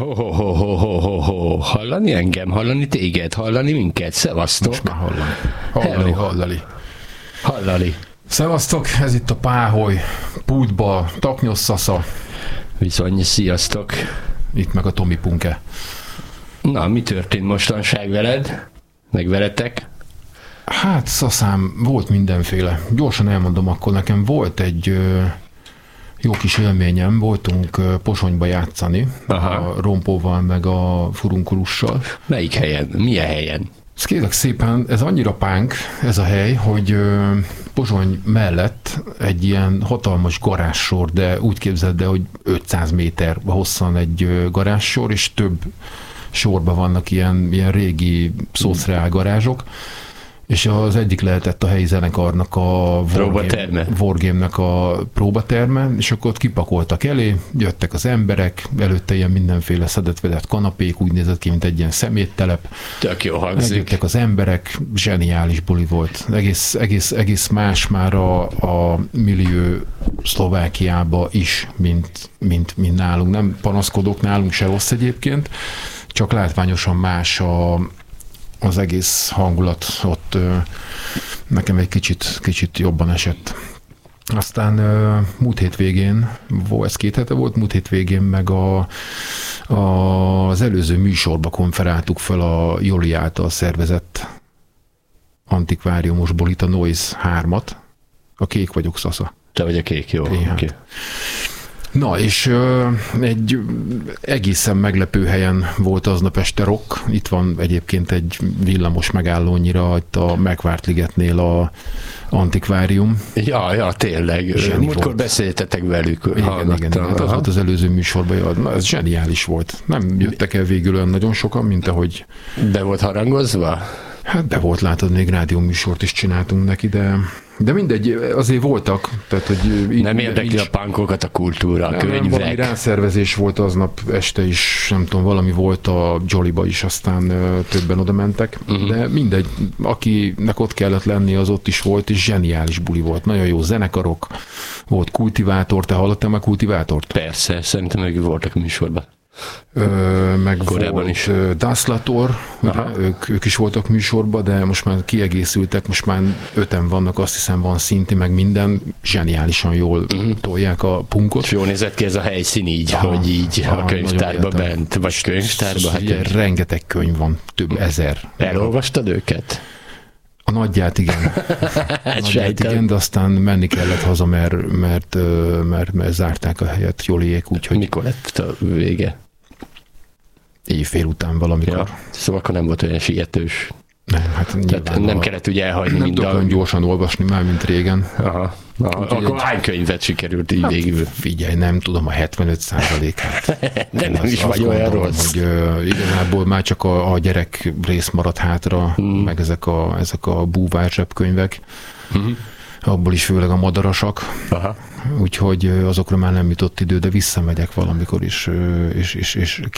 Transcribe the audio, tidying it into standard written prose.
Hallani engem, hallani téged, hallani minket, szevasztok. Most már hallani. Hallani. Szevasztok, ez itt a Páholy, Pútba, Taknyosszasza. Viszont, sziasztok. Itt meg a Tomi Punke. Na, mi történt mostanság veled? Meg veletek? Hát, szaszám, volt mindenféle. Gyorsan elmondom, akkor nekem volt egy jó kis élményem. Voltunk Pozsonyba játszani. Aha. A Rompóval, meg a Furunkulussal. Melyik helyen? Milyen helyen? Ezt kérlek szépen, ez annyira pánk, ez a hely, hogy Pozsony mellett egy ilyen hatalmas garázssor, de úgy képzeld el, hogy 500 méter hosszan egy garázssor, és több sorban vannak ilyen régi szószreál garázsok, és az egyik lehetett a helyi zenekarnak a Wargame-nek a próbaterme, és akkor ott kipakoltak elé, jöttek az emberek, előtte ilyen mindenféle szedett-vedett kanapék, úgy nézett ki, mint egy ilyen szeméttelep. Tök jó hangzik. Megjöttek az emberek, zseniális buli volt. Egész más már a millió Szlovákiába is, mint nálunk. Nem panaszkodok, nálunk se rossz egyébként, csak látványosan más az egész hangulat, ott nekem egy kicsit jobban esett. Aztán múlt hétvégén, ez 2 hete volt, múlt hétvégén meg az előző műsorba konferáltuk fel a Joli által szervezett antikváriumos bulit, a Noise 3-at. A kék vagyok, Szasza. Te vagy a kék, jó. Okay. Na, és egy egészen meglepő helyen volt aznap este rock. Itt van egyébként egy villamos megállónyira, itt a Megvárt-ligetnél a antikvárium. Ja, tényleg. Múltkor beszéltetek velük. Igen. Az volt az előző műsorban. Ez zseniális volt. Nem jöttek el végül olyan nagyon sokan, mint ahogy... Be volt harangozva? Hát be volt, látod, még rádióműsort is csináltunk neki, de mindegy, azért voltak. Tehát, hogy nem érdekli a punkokat a kultúra, a könyvek. Valami rászervezés volt aznap este is, nem tudom, valami volt a Jollyba is, aztán többen oda mentek. De mindegy, akinek ott kellett lenni, az ott is volt, és zseniális buli volt. Nagyon jó zenekarok, volt Kultivátor, te hallottál már Kultivátort? Persze, szerintem ők voltak a műsorban. Meg korábban is Dászlator, ők is voltak műsorban, de most már kiegészültek, most már 5-en vannak, azt hiszem van Szinti, meg minden, zseniálisan jól tolják a punkot. És jól nézett ki ez a helyszín így, hogy így a könyvtárba bent, vagy könyvtárba. Hát rengeteg könyv van, több ezer. Elolvastad őket? A nagyját igen. Igen, de aztán menni kellett haza, mert zárták a helyet Joliék, úgyhogy... Mikor lett a vége? Éjfél után valamikor. Ja, szóval akkor nem volt olyan sietős. Nem kellett ugye elhagyni nem tudok gyorsan olvasni már, mint régen. Aha. Akkor hány könyvet sikerült így végül? Figyelj, nem tudom, a 75%-át. De nem is vagy olyan rossz. Hogy igazából már csak a gyerek rész maradt hátra, meg ezek a búvár zsebkönyvek. Abból is főleg a madarasak. Aha. Úgyhogy azokra már nem jutott idő, de visszamegyek valamikor is, és